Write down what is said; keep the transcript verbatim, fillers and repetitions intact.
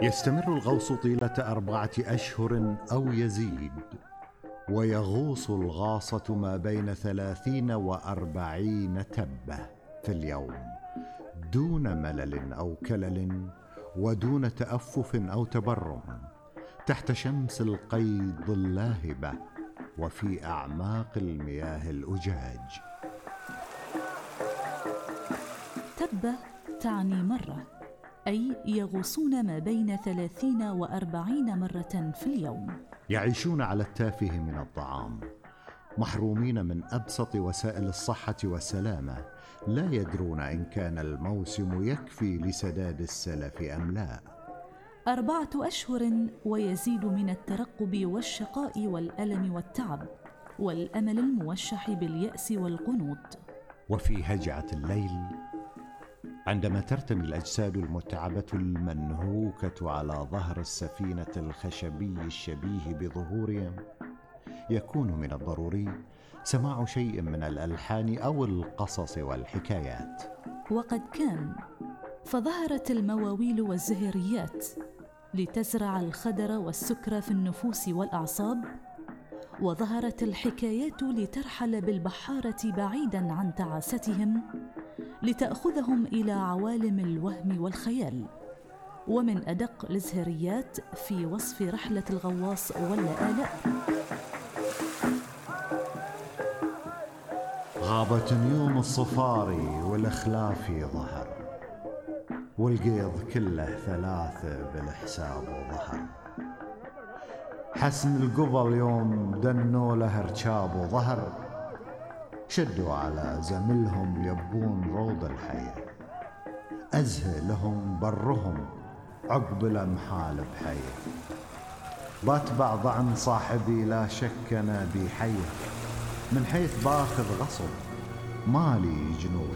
يستمر الغوص طيلة أربعة أشهر أو يزيد، ويغوص الغاصة ما بين ثلاثين وأربعين تبة في اليوم دون ملل أو كلل، ودون تأفف أو تبرم، تحت شمس القيض اللاهبة وفي أعماق المياه الأجاج. تبة تعني مرة، أي يغوصون ما بين ثلاثين وأربعين مرة في اليوم. يعيشون على التافه من الطعام، محرومين من أبسط وسائل الصحة والسلامة، لا يدرون إن كان الموسم يكفي لسداد السلف أم لا. أربعة أشهر ويزيد من الترقب والشقاء والألم والتعب والأمل الموشح باليأس والقنوط. وفي هجعة الليل، عندما ترتمي الأجساد المتعبة المنهوكة على ظهر السفينة الخشبي الشبيه بظهورهم، يكون من الضروري سماع شيء من الألحان أو القصص والحكايات. وقد كان، فظهرت المواويل والزهريات لتزرع الخدر والسكر في النفوس والأعصاب، وظهرت الحكايات لترحل بالبحارة بعيداً عن تعاستهم، لتأخذهم إلى عوالم الوهم والخيال. ومن أدق الزهريات في وصف رحلة الغواص واللآلئ: غابت نيوم الصفاري والإخلافي ظهر، والقيض كله ثلاثة بالحساب وظهر. حسن القبل يوم دنوا له رجاب وظهر، شدوا على زملهم يبون روض الحي، أزهى لهم برهم عقب الأمحال بحي. بات بعض عن صاحبي لا شك أنا بحيه، من حيث باخذ غصب مالي جنوب